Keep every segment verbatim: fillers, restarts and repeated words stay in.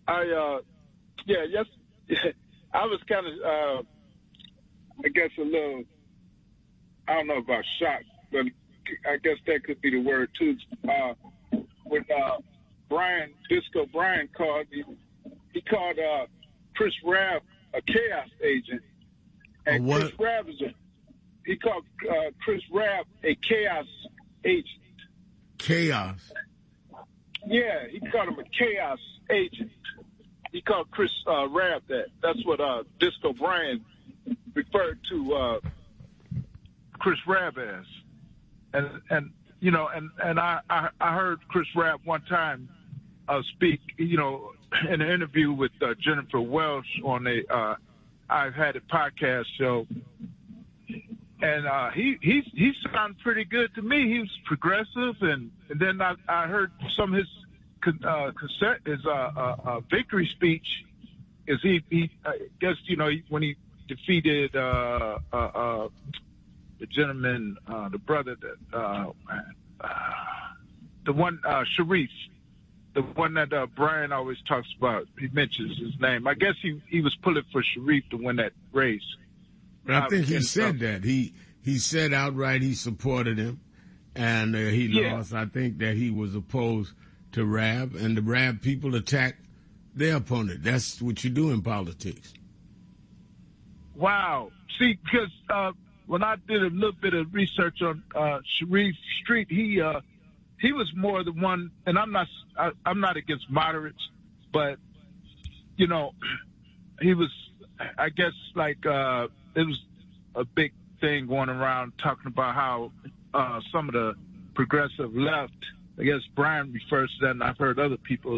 I, uh, yeah, yes, I was kind of, uh, I guess, a little, I don't know about shocked, but I guess that could be the word, too. Uh, when uh, Brian, Disco Brian called, he, he called uh, Chris Rabb a chaos agent. And a what? Chris Rabb is a, he called uh, Chris Rabb a chaos agent. Chaos? Yeah, he called him a chaos agent. He called Chris uh, Rabb that. That's what uh, Disco Brian referred to uh, Chris Rabb as. And, and you know, and, and I, I, I heard Chris Rabb one time uh, speak, you know, in an interview with uh, Jennifer Welsh on a uh, I've Had It podcast show. And uh, he he he sounded pretty good to me. He was progressive, and, and then I, I heard some of his uh, cassette, his uh, uh, uh, victory speech. Is he? He I guess you know when he defeated uh, uh, uh, the gentleman, uh, the brother that uh, uh, the one uh, Sharif, the one that uh, Brian always talks about. He mentions his name. I guess he he was pulling for Sharif to win that race. But I think he said that. He he said outright he supported him, and uh, he yeah. lost. I think that he was opposed to Rabb, and the Rabb people attacked their opponent. That's what you do in politics. Wow. See, because uh, when I did a little bit of research on uh, Sharif Street, he uh, he was more the one, and I'm not I, I'm not against moderates, but, you know, he was, I guess, like, uh, it was a big thing going around talking about how uh, some of the progressive left, I guess Brian refers to that, and I've heard other people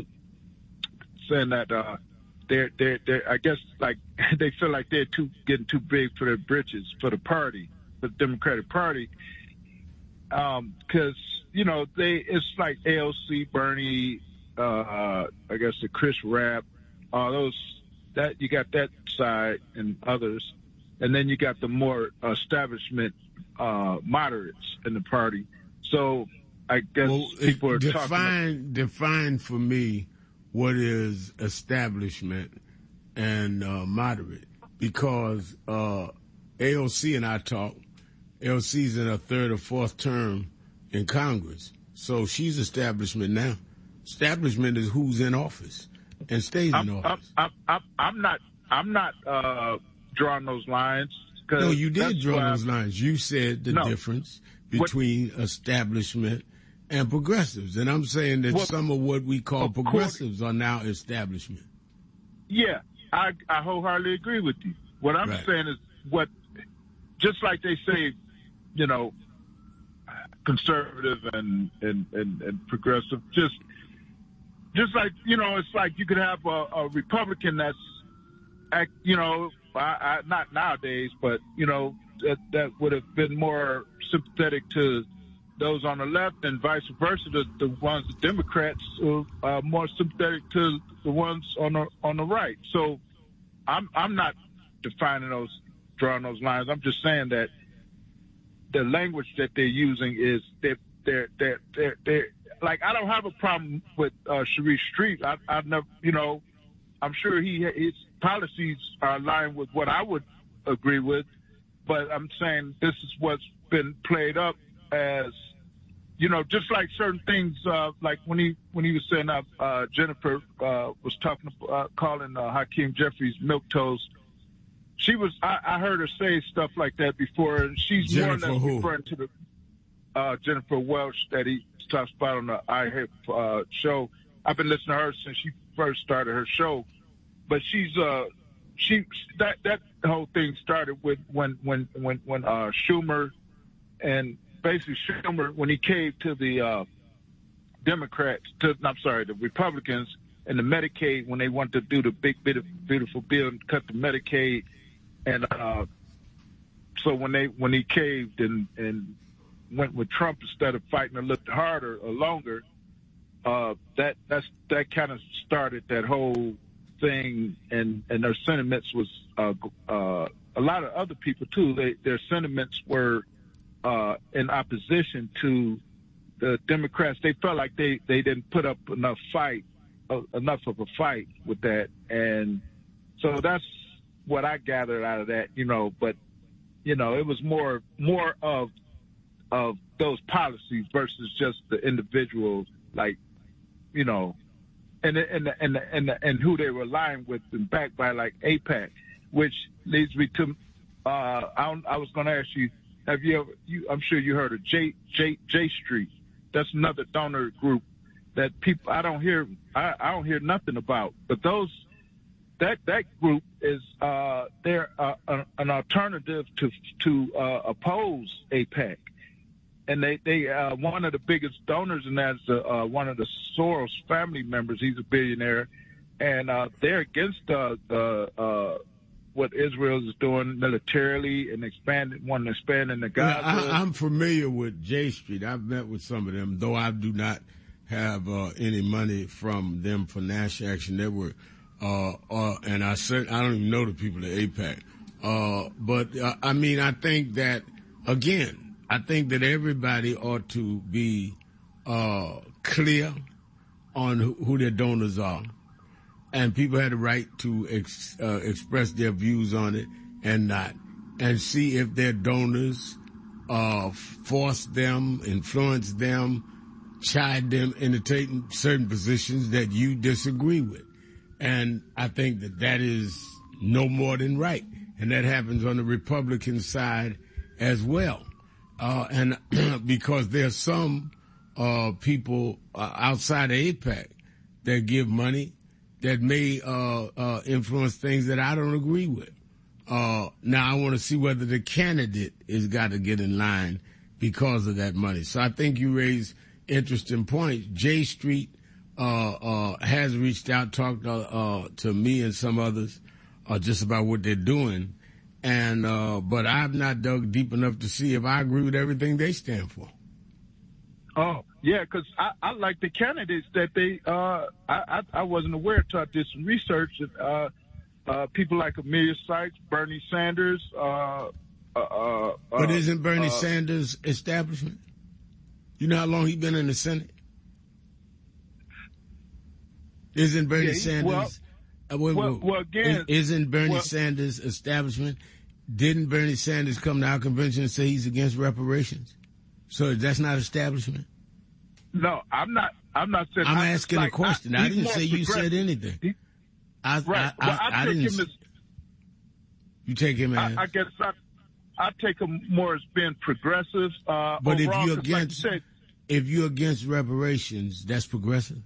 saying that uh, they're, they're, they're, I guess, like, they feel like they're too getting too big for their britches, for the party, for the Democratic Party. Because, um, you know, they it's like A O C, Bernie, uh, I guess the Chris Rabb, all those, that you got that side and others. And then you got the more establishment uh, moderates in the party. So I guess well, people are define, talking. Define for me what is establishment and uh, moderate. Because uh, A O C and I talk, A O C's in her third or fourth term in Congress. So she's establishment now. Establishment is who's in office and stays I'm, in office. I'm, I'm, I'm not, I'm not uh, drawing those lines. No, you did draw those lines. You said the no. difference between what, establishment and progressives. And I'm saying that well, some of what we call progressives are now establishment. Yeah, I, I wholeheartedly agree with you. What I'm right. saying is what, just like they say, you know, conservative and, and, and, and progressive, just just like, you know, it's like you could have a, a Republican that's, you know, I, I, not nowadays, but, you know, that, that would have been more sympathetic to those on the left and vice versa, the, the ones, the Democrats, who are more sympathetic to the ones on the, on the right. So I'm, I'm not defining those, drawing those lines. I'm just saying that the language that they're using is they're, they're, they're, they're, they're like, I don't have a problem with uh, Sharif Street. I, I've never, you know, I'm sure he his policies are aligned with what I would agree with, but I'm saying this is what's been played up as, you know, just like certain things, uh, like when he when he was saying uh, uh, Jennifer uh, was talking uh, calling uh, Hakeem Jeffries milquetoast. She was I, I heard her say stuff like that before, and she's Jennifer one that's who? referring to the uh, Jennifer Welsh that he talks about on the I Hip uh, show. I've been listening to her since she first started her show, but she's uh she that that whole thing started with when when when when uh, Schumer and basically Schumer when he caved to the uh, Democrats, to I'm sorry, the Republicans and the Medicaid when they wanted to do the big bit of beautiful bill and cut the Medicaid, and uh, so when they when he caved and and went with Trump instead of fighting a little harder or longer, uh, that that's that kind of started that whole thing, and, and their sentiments was uh, uh, a lot of other people too. They, their sentiments were uh, in opposition to the Democrats. They felt like they, they didn't put up enough fight a, enough of a fight with that, and so that's what I gathered out of that, you know. But you know, it was more more of of those policies versus just the individuals, like, you know, and and and and and who they were aligned with and backed by, like AIPAC, which leads me to uh, I, I was going to ask you, have you ever? You, I'm sure you heard of J J J Street. That's another donor group that people I don't hear I, I don't hear nothing about, but those. That that group is uh, they're uh, an alternative to to uh, oppose AIPAC, and they they uh, one of the biggest donors in that is uh, one of the Soros family members. He's a billionaire, and uh, they're against uh, uh, uh, what Israel is doing militarily and expanding, wanting to expand in the Gaza. Yeah, I, I'm familiar with J Street. I've met with some of them, though I do not have uh, any money from them for national action. They were. Uh, uh, and I said, I don't even know the people at AIPAC. Uh, but, uh, I mean, I think that, again, I think that everybody ought to be, uh, clear on who, who their donors are. And people have the right to ex, uh, express their views on it and not. And see if their donors, uh, force them, influence them, chide them into taking certain positions that you disagree with. And I think that that is no more than right. And that happens on the Republican side as well. Uh, and because there's some uh, people uh, outside of AIPAC that give money that may uh, uh, influence things that I don't agree with. Uh, now, I want to see whether the candidate has got to get in line because of that money. So I think you raise interesting points. J Street Uh, uh, has reached out, talked uh, uh, to me and some others uh, just about what they're doing, and uh, but I've not dug deep enough to see if I agree with everything they stand for. Oh yeah, because I, I like the candidates that they. Uh, I, I I wasn't aware until I did some research. Uh, uh, people like Amelia Sykes, Bernie Sanders. Uh, uh, uh, but isn't Bernie uh, Sanders establishment? You know how long he's been in the Senate? Isn't Bernie yeah, Sanders? Well, uh, wait, well, wait, well again, isn't Bernie well, Sanders establishment? Didn't Bernie Sanders come to our convention and say he's against reparations? So that's not establishment. No, I'm not. I'm not saying. I'm I, asking like, a question. I, I didn't say you said anything. He, I, right. I, well, I, I, I take didn't. him as, you take him as. I, I guess I, I take him more as being progressive. Uh, but overall, if you're against, like you said, if you're against reparations, that's progressive.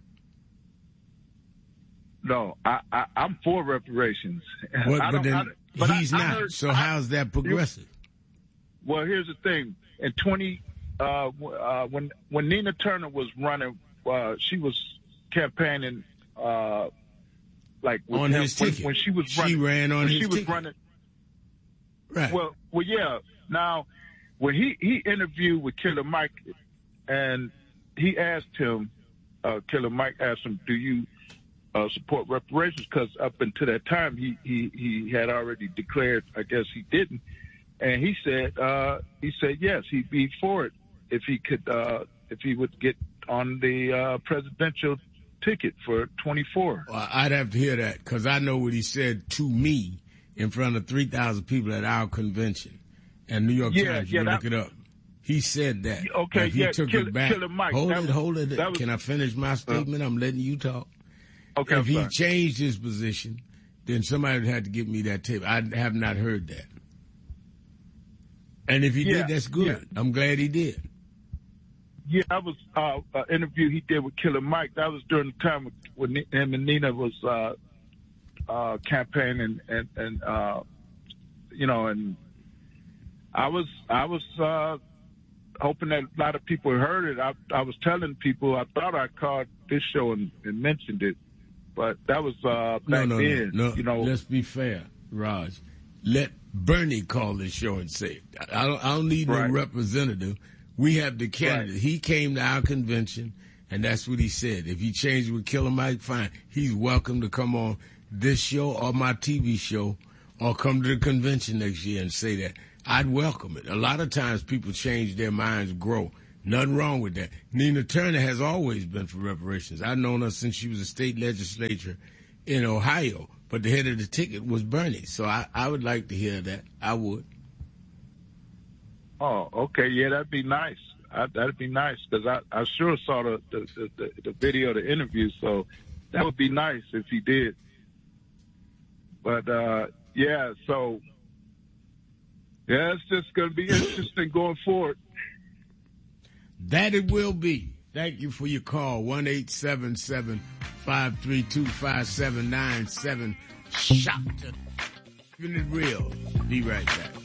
No, I, I, I'm for reparations. What, I but then I, but he's I, not. I heard, so how's that progressive? Well, here's the thing. In twenty, uh, uh, when when Nina Turner was running, uh, she was campaigning uh, like with on him, his when, ticket. when she was she running. ran on when his she was ticket. running. Right. Well, well, yeah. Now, when he he interviewed with Killer Mike, and he asked him, uh, Killer Mike asked him, "Do you?" Uh, support reparations, because up until that time he, he, he had already declared, I guess he didn't, and he said uh, he said yes, he'd be for it if he could uh, if he would get on the uh, presidential ticket for twenty-four. Well, I'd have to hear that because I know what he said to me in front of three thousand people at our convention, and New York yeah, Times. Yeah, you that, look it up. He said that. Okay, if he yeah, took Killer, it back. Killer Mike. Hold that it, was, hold it. Was, Can I finish my statement? Uh, I'm letting you talk. Okay, if I'm he sorry. changed his position, then somebody would have to give me that tape. I have not heard that. And if he yeah, did, that's good. Yeah. I'm glad he did. Yeah, that was uh, an interview he did with Killer Mike. That was during the time when him and Nina was uh, uh, campaigning, and, and uh, you know, and I was I was uh, hoping that a lot of people heard it. I, I was telling people I thought I called this show and, and mentioned it, but that was uh, back no, no, then. No, no, you know, let's be fair, Raj. Let Bernie call this show and say it. I don't. I don't need right. no representative. We have the candidate. Right. He came to our convention, and that's what he said. If he changed with Killer Mike, fine. He's welcome to come on this show or my T V show, or come to the convention next year and say that. I'd welcome it. A lot of times people change their minds, grow. Nothing wrong with that. Nina Turner has always been for reparations. I've known her since she was a state legislator in Ohio, but the head of the ticket was Bernie. So I, I would like to hear that. I would. Oh, okay. Yeah, that'd be nice. I, that'd be nice because I, I sure saw the the, the the video, the interview. So that would be nice if he did. But, uh, yeah, so, yeah, it's just going to be interesting going forward. That it will be. Thank you for your call. one eight seven seven, five three two, five seven nine seven. Shop to keeping it real. Be right back.